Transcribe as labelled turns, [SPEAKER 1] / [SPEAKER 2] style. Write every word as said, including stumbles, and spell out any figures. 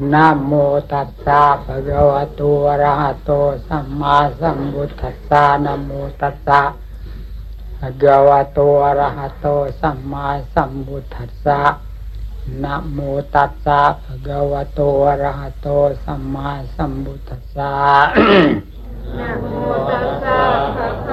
[SPEAKER 1] นะโมตัสสะภะคะวะโตอะระหะโตสัมมาสัมพุทธัสสะนะโมตัสสะภะคะวะโตอะระหะโตสัมมาสัมพุทธัสสะนะโมตัสสะภะคะวะโตอะระหะโตสัมมาสัมพุทธัสสะนะโมตัสสะภะ